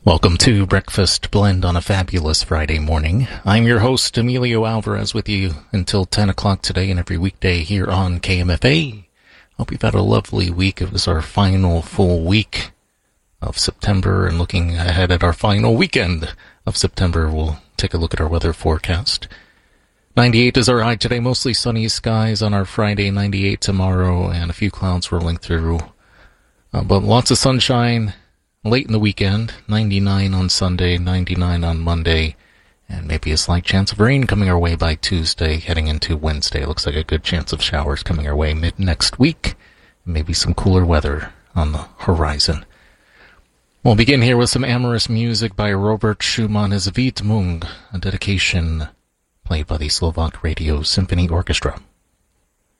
Welcome to Breakfast Blend on a fabulous Friday morning. I'm your host, Emilio Alvarez, with you until 10 o'clock today and every weekday here on KMFA. Hope you've had a lovely week. It was our final full week of September, and looking ahead at our final weekend of September, we'll take a look at our weather forecast. 98 is our high today, mostly sunny skies on our Friday, 98 tomorrow, and a few clouds rolling through. But lots of sunshine late in the weekend, 99 on Sunday, 99 on Monday, and maybe a slight chance of rain coming our way by Tuesday, heading into Wednesday. Looks like a good chance of showers coming our way mid-next week, and maybe some cooler weather on the horizon. We'll begin here with some amorous music by Robert Schumann's Widmung, a dedication played by the Slovak Radio Symphony Orchestra.